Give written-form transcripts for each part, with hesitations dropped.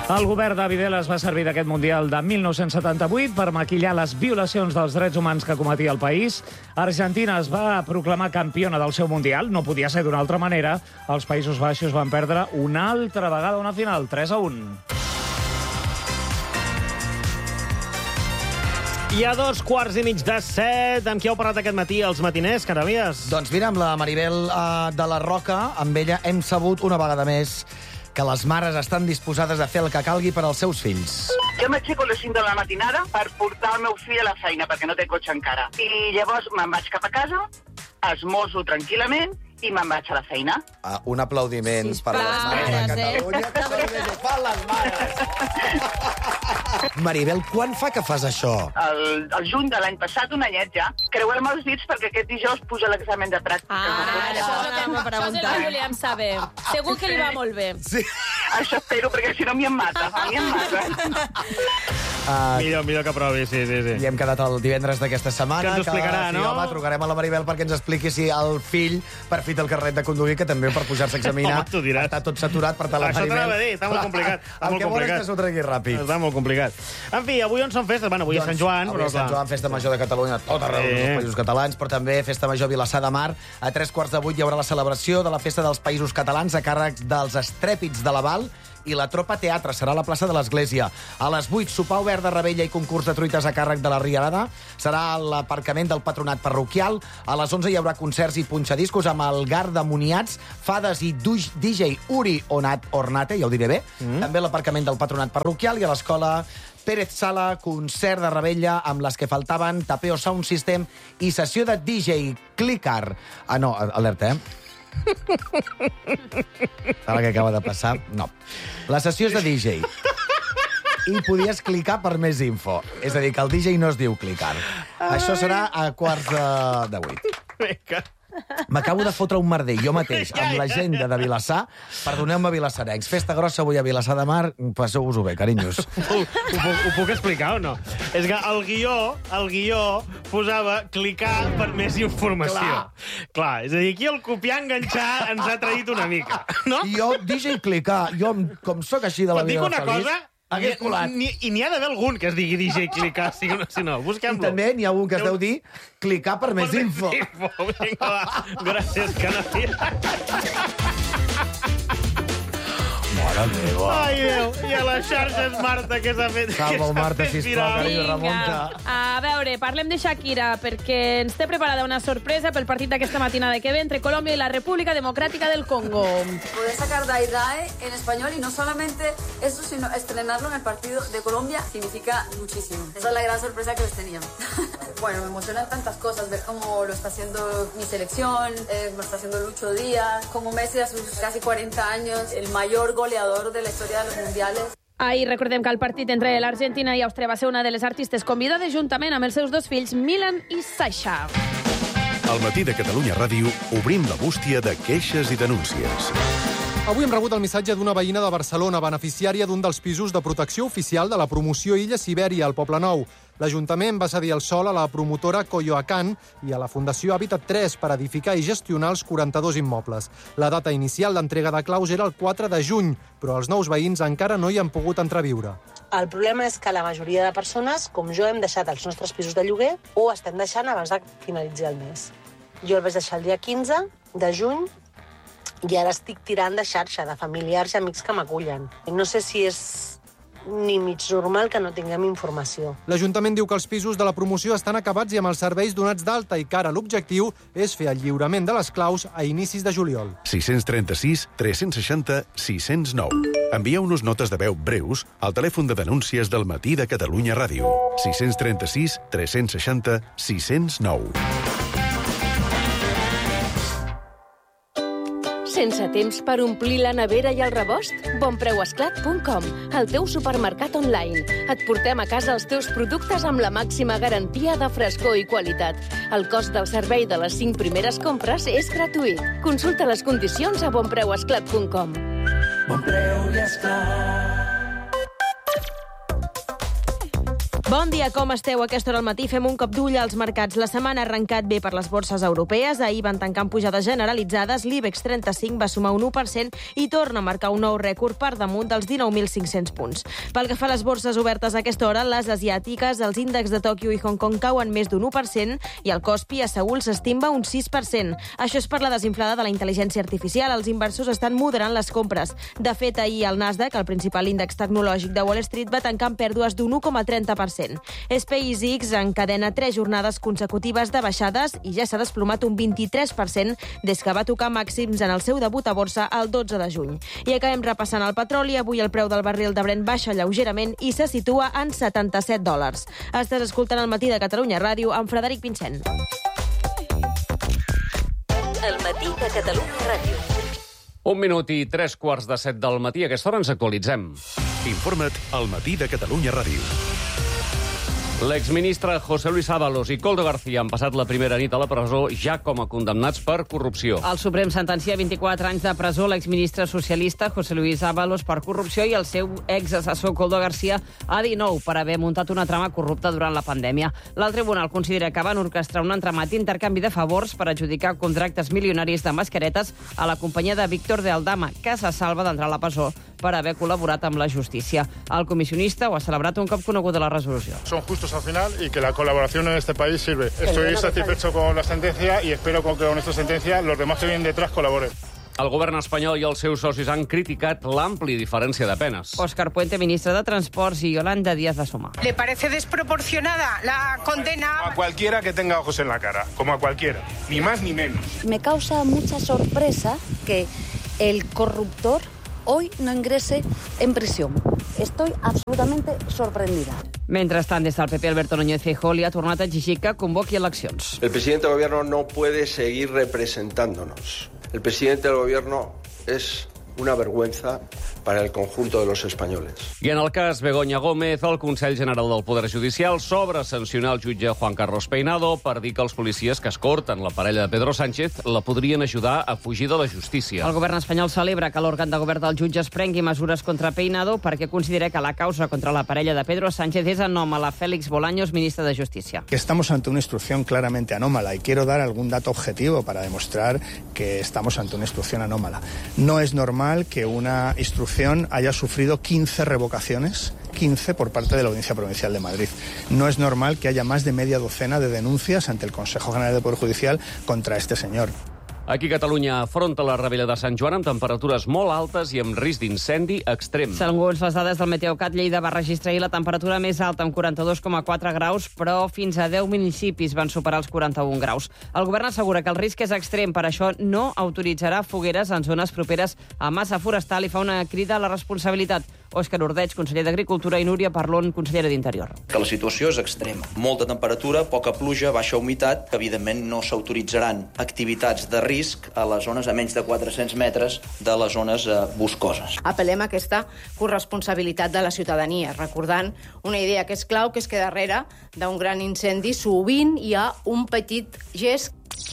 El govern de Videla es va servir d'aquest Mundial de 1978 per maquillar les violacions dels drets humans que cometia el país. Argentina es va proclamar campiona del seu Mundial. No podia ser d'una altra manera. Els Països Baixos van perdre una altra vegada una final, 3-1. Hi ha 7:15. Amb qui heu parlat aquest matí, els matiners, Carabies? Doncs mira, amb la Maribel de la Roca, amb ella hem sabut una vegada més que les mares estan disposades a fer el que calgui per als seus fills. Jo m'aixeco a les 5 de la matinada per portar el meu fill a la feina, perquè no té cotxe encara. I llavors me'n vaig cap a casa, esmorzo tranquil·lament i me'n vaig a la feina. Un aplaudiment per les mares de Catalunya. Que ho fan les mares. Maribel, quan fa que fas això? El juny de l'any passat, un anyet ja. Creuem els dits perquè aquest dijous puja l'examen de pràctica. Això és el que volíem saber. Segur que li va molt bé. Sí. Això espero, perquè si no a mi em mata. Millor que provi, sí. I hem quedat el divendres d'aquesta setmana. Que ens ho explicarà, no? Sí, home, trucarem a la Maribel perquè ens expliqui si el fill, per fi té el carnet de conduir, que també per pujar-se a examinar, Home, tu diràs. està tot saturat, per tant la Això Maribel... t'anava a dir, està molt complicat. El que vol és que s'ho tregui ràpid. Està molt complicat. En fi, avui on són festes? Bueno, avui és Sant Joan, avui però és Sant Joan, festa major de Catalunya, tot arreu dels països catalans, però també festa major a Vilassar de Mar. A 7:45 hi haurà la celebració de la festa dels països catalans a càrrec dels Estrèpits de Laval i la Tropa Teatre. Serà a la plaça de l'Església. A les 8, sopar obert de Rebella i concurs de truites a càrrec de la Rialada. Serà a l'aparcament del Patronat Parroquial. A les 11 hi haurà concerts i punxadiscos amb el Gar de Moniats, Fades i DJ Uri Ornate, ja ho diré bé. També a l'aparcament del Patronat Parroquial i a l'escola Pérez Sala, concert de Rebella amb les que faltaven, Tapeo Sound System i sessió de DJ Clicker. No, alerta, Ara que acaba de passar, no. La sessió és de DJ. I podies clicar per més info. És a dir, que el DJ no es diu Clicker. Això serà a 7:45. Vinga. M'acabo de fotre un merder jo mateix amb l'agenda de Vilassar. Perdoneu-me, vilassarencs. Festa grossa avui a Vilassar de Mar. Passeu-vos-ho bé, carinyos. Ho puc explicar o no? És que el guió posava clicar per més informació. Clar, és a dir, aquí el copiar enganxar ens ha traït una mica, no? Jo, DJ Clicar, jo, com sóc així de la Però vida dic una feliç, cosa, hagués colat. I n'hi ha d'haver algun que es digui DJ Clicar, si no, I busquem-lo. també n'hi ha un que es deu dir clicar per més info. Vinga, va. Gràcies, Canadia. Mare meva. Ai, Déu, i a les xarxes, Marta, què s'ha fet? Salva el Marta, sisplau, carinyo, remunta. A veure, parlem de Shakira, perquè ens té preparada una sorpresa pel partit d'aquesta matinada que ve entre Colòmbia i la República Democràtica del Congo. Poder sacar Dai en español y no solamente eso, sino estrenarlo en el partido de Colombia significa muchísimo. Esa es la gran sorpresa que les tenía. Bueno, me emocionan tantas cosas, ver cómo lo está haciendo mi selección, lo está haciendo Lucho Díaz, como Messi a sus casi 40 años, el mayor goleador de la historia de los mundiales. Ahir recordem que el partit entre l'Argentina i Àustria va ser una de les artistes convidades juntament amb els seus dos fills, Milan i Sasha. Al matí de Catalunya Ràdio obrim la bústia de queixes i denúncies. Avui hem rebut el missatge d'una veïna de Barcelona, beneficiària d'un dels pisos de protecció oficial de la promoció Illa Sibèria, al Poblenou. L'Ajuntament va cedir el sòl a la promotora Coyoacán i a la Fundació Hàbitat 3 per edificar i gestionar els 42 immobles. La data inicial d'entrega de claus era el 4 de juny, però els nous veïns encara no hi han pogut entreviure. El problema és que la majoria de persones, com jo, hem deixat els nostres pisos de lloguer o estem deixant abans de finalitzar el mes. Jo el vaig deixar el dia 15 de juny i ara estic tirant de xarxa de familiars i amics que m'acullen. No sé si és ni mig normal que no tinguem informació. L'Ajuntament diu que els pisos de la promoció estan acabats i amb els serveis donats d'alta i que ara l'objectiu és fer el lliurament de les claus a inicis de juliol. 636 360 609. Envieu-nos notes de veu breus al telèfon de denúncies del matí de Catalunya Ràdio. 636 360 609. Sense temps per omplir la nevera i el rebost? Bonpreuesclat.com, el teu supermercat online. Et portem a casa els teus productes amb la màxima garantia de frescor i qualitat. El cost del servei de les 5 primeres compres és gratuït. Consulta les condicions a bonpreuesclat.com. Bon Bon dia, com esteu? A aquesta hora al matí fem un cop d'ull als mercats. La setmana ha arrencat bé per les borses europees. Ahir van tancar amb pujades generalitzades. L'IBEX 35 va sumar un 1% i torna a marcar un nou rècord per damunt dels 19.500 punts. Pel que fa a les borses obertes a aquesta hora, les asiàtiques, els índexs de Tòquio i Hong Kong cauen més d'un 1% i el Kospi a Seül s'estimba un 6%. Això és per la desinflada de la intel·ligència artificial. Els inversors estan moderant les compres. De fet, ahir el Nasdaq, el principal índex tecnològic de Wall Street, va tancar amb pèrdues d'un 1,30%. SpaceX encadena 3 jornades consecutives de baixades i ja s'ha desplomat un 23% des que va tocar màxims en el seu debut a borsa el 12 de juny. I acabem repassant el petroli. Avui el preu del barril de Brent baixa lleugerament i se situa en $77. Estàs escoltant El matí de Catalunya Ràdio amb Frederic Pinsent. El matí de Catalunya Ràdio. 1 minut i 3:15 del matí. A aquesta hora ens actualitzem. Informa't al matí de Catalunya Ràdio. L'exministre José Luis Ábalos i Koldo García han passat la primera nit a la presó ja com a condemnats per corrupció. El Suprem sentencia 24 anys de presó l'exministre socialista José Luis Ábalos per corrupció i el seu exassessor Koldo García a 19 per haver muntat una trama corrupta durant la pandèmia. L'alt tribunal considera que van orquestrar un entramat d'intercanvi de favors per adjudicar contractes milionaris de mascaretes a la companyia de Víctor de Aldama, que se salva d'entrar a la presó per haver col·laborat amb la justícia. El comissionista ho ha celebrat un cop coneguda la resolució. Son justos al final y que la colaboración en este país sirve. Estoy satisfecho con la sentencia y espero que con esta sentencia los demás que vienen detrás colaboren. El govern espanyol i els seus socis han criticat l'ampli diferència de penes. Óscar Puente, ministre de Transports, y Yolanda Díaz de Soma. ¿Le parece desproporcionada la condena? A cualquiera que tenga ojos en la cara, como a cualquiera, ni más ni menos. Me causa mucha sorpresa que el corruptor hoy no ingrese en prisión. Estoy absolutamente sorprendida. Mentrestant, des del PP, Alberto Núñez Feijóo li ha tornat a exigir que convoqui eleccions. El presidente del gobierno no puede seguir representándonos. El presidente del gobierno es una vergüenza para el conjunto de los españoles. I en el cas Begoña Gómez, el Consell General del Poder Judicial s'obre sancionar el jutge Juan Carlos Peinado per dir que els policies que escorten la parella de Pedro Sánchez la podrien ajudar a fugir de la justícia. El govern espanyol celebra que l'òrgan de govern del jutge es prengui mesures contra Peinado perquè considera que la causa contra la parella de Pedro Sánchez és anòmala. Félix Bolaños, ministre de Justícia. Estamos ante una instrucción claramente anómala y quiero dar algún dato objetivo para demostrar que estamos ante una instrucción anómala. No es normal que una instrucción haya sufrido 15 revocaciones, 15 por parte de la Audiencia Provincial de Madrid. No es normal que haya más de media docena de denuncias ante el Consejo General del Poder Judicial contra este señor. Aquí Catalunya afronta la Rebella de Sant Joan amb temperatures molt altes i amb risc d'incendi extrem. Segons les dades del Meteocat, Lleida va registrar ahir la temperatura més alta amb 42,4 graus, però fins a 10 municipis van superar els 41 graus. El govern assegura que el risc és extrem, per això no autoritzarà fogueres en zones properes a massa forestal i fa una crida a la responsabilitat. Òscar Ordeig, conseller d'Agricultura, i Núria Parlon, consellera d'Interior. Que la situació és extrema. Molta temperatura, poca pluja, baixa humitat. Evidentment no s'autoritzaran activitats de risc a les zones a menys de 400 metres de les zones boscoses. Apel·lem a aquesta corresponsabilitat de la ciutadania, recordant una idea que és clau, que és que darrere d'un gran incendi sovint hi ha un petit gest.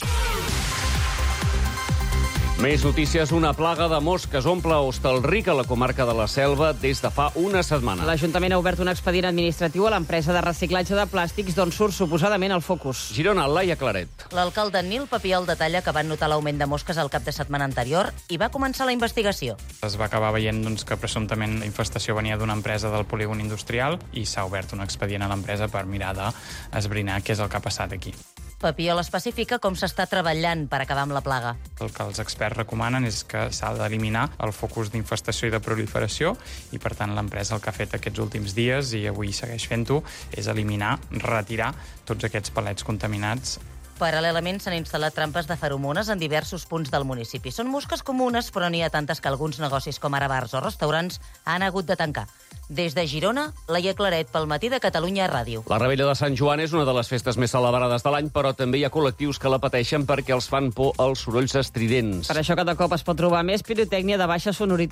Més notícies. Una plaga de mosques omple Hostalric, a la comarca de la Selva, des de fa una setmana. L'Ajuntament ha obert un expedient administratiu a l'empresa de reciclatge de plàstics d'on surt suposadament el focus. Girona, Laia Claret. L'alcalde Nil Papiol detalla que van notar l'augment de mosques el cap de setmana anterior i va començar la investigació. Es va acabar veient que presumptament la infestació venia d'una empresa del polígon industrial i s'ha obert un expedient a l'empresa per mirar d'esbrinar què és el que ha passat aquí. Papiol especifica com s'està treballant per acabar amb la plaga. El que els experts recomanen és que s'ha d'eliminar el focus d'infestació i de proliferació i, per tant, l'empresa el que ha fet aquests últims dies, i avui segueix fent-ho, és eliminar, retirar tots aquests palets contaminats. Paral·lelament s'han instal·lat trampes de feromones en diversos punts del municipi. Són mosques comunes, però n'hi ha tantes que alguns negocis com ara bars o restaurants han hagut de tancar. Des de Girona, Laia Claret, pel matí de Catalunya Ràdio. La Rebella de Sant Joan és una de les festes més celebrades de l'any, però també hi ha col·lectius que la pateixen perquè els fan por els sorolls estridents. Per això cada cop es pot trobar més pirotècnia de baixa sonoritat.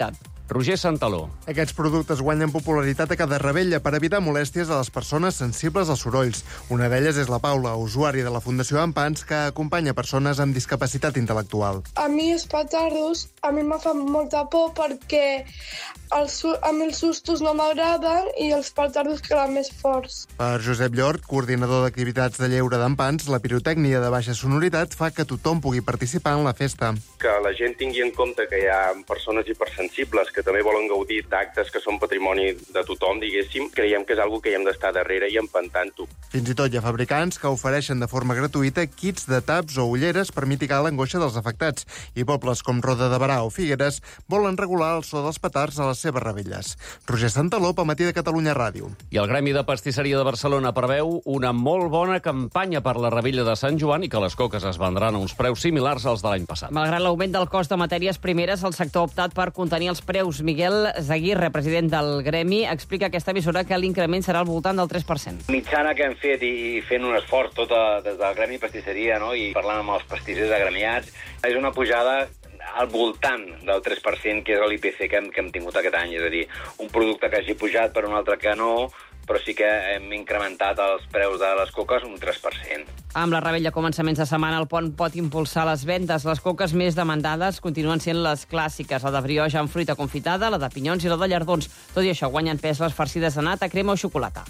Roger Santaló. Aquests productes guanyen popularitat a cada rebella per evitar molèsties a les persones sensibles als sorolls. Una d'elles és la Paula, usuària de la Fundació Ampans, que acompanya persones amb discapacitat intel·lectual. A mi els petardos, a mi me fan molta por perquè a mi els sustos no m'agraden i els petardos queden més forts. Per Josep Llort, coordinador d'activitats de lleure d'Ampans, la pirotècnia de baixa sonoritat fa que tothom pugui participar en la festa. Que la gent tingui en compte que hi ha persones hipersensibles que també volen gaudir d'actes que són patrimoni de tothom, diguéssim, creiem que és algo que hi hem d'estar darrere i empantant-ho. Fins i tot hi ha fabricants que ofereixen de forma gratuïta kits de taps o ulleres per mitigar l'angoixa dels afectats. I pobles com Roda de Berà o Figueres volen regular el so dels petards a les seves rebelles. Roger Santaló, al Matí de Catalunya Ràdio. I el Gremi de Pastisseria de Barcelona preveu una molt bona campanya per la rebella de Sant Joan i que les coques es vendran a uns preus similars als de l'any passat. Malgrat l'augment del cost de matèries primeres, el sector ha optat per contenir els preus. Miguel Zaguirre, president del Gremi, explica a aquesta emissora que l'increment serà al voltant del 3%. Mitjana que hem fet i fent un esforç tot des del Gremi de Pastisseria, no? I parlant amb els pastissers agremiats, és una pujada al voltant del 3%, que és l'IPC que hem tingut aquest any. És a dir, un producte que hagi pujat per un altre que no, però sí que hem incrementat els preus de les coques un 3%. Amb la rebella a començaments de setmana, el pont pot impulsar les vendes. Les coques més demandades continuen sent les clàssiques, la de brioche amb fruita confitada, la de pinyons i la de llardons. Tot i això, guanyen pes les farcides de nata, crema o xocolata.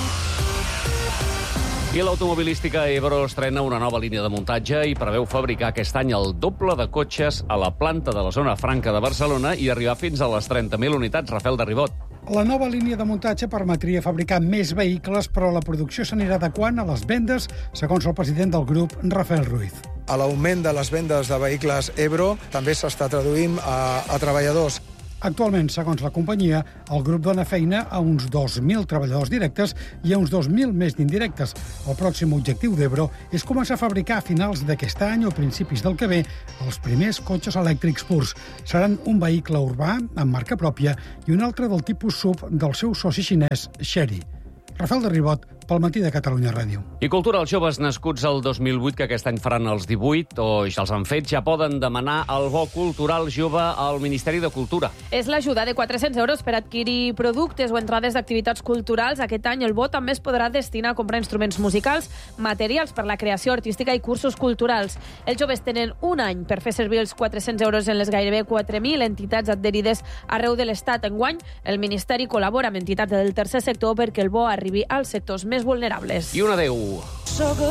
I l'automobilística Ebro estrena una nova línia de muntatge i preveu fabricar aquest any el doble de cotxes a la planta de la zona franca de Barcelona i arribar fins a les 30.000 unitats. Rafael de Ribot. La nova línia de muntatge permetria fabricar més vehicles, però la producció s'anirà adequant a les vendes, segons el president del grup, Rafael Ruiz. L'augment de les vendes de vehicles Ebro també s'està traduint a treballadors. Actualment, segons la companyia, el grup dona feina a uns 2.000 treballadors directes i a uns 2.000 més d'indirectes. El pròxim objectiu d'Ebro és començar a fabricar a finals d'aquest any o principis del que ve els primers cotxes elèctrics purs. Seran un vehicle urbà amb marca pròpia i un altre del tipus SUV del seu soci xinès, Chery. Rafael de Ribot, pel Matí de Catalunya Ràdio. I cultura, els joves nascuts el 2008, que aquest any faran els 18, o ja els han fet, ja poden demanar el bo cultural jove al Ministeri de Cultura. És l'ajuda de 400 euros per adquirir productes o entrades d'activitats culturals. Aquest any el bo també es podrà destinar a comprar instruments musicals, materials per la creació artística i cursos culturals. Els joves tenen un any per fer servir els 400 euros en les gairebé 4.000 entitats adherides arreu de l'Estat. Enguany, el Ministeri col·labora amb entitats del tercer sector perquè el bo arribi als sectors més vulnerables. I un adéu.